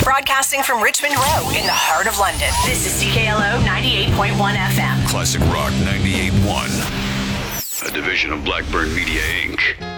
Broadcasting from Richmond Row in the heart of London. This is CKLO 98.1 FM. Classic Rock 98.1. A division of Blackburn Media, Inc.